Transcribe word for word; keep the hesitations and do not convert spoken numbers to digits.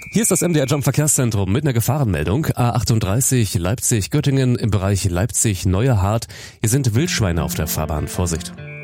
Hier ist das M D R Jump Verkehrszentrum mit einer Gefahrenmeldung. A achtunddreißig Leipzig-Göttingen im Bereich Leipzig-Neuerhardt. Hier sind Wildschweine auf der Fahrbahn. Vorsicht.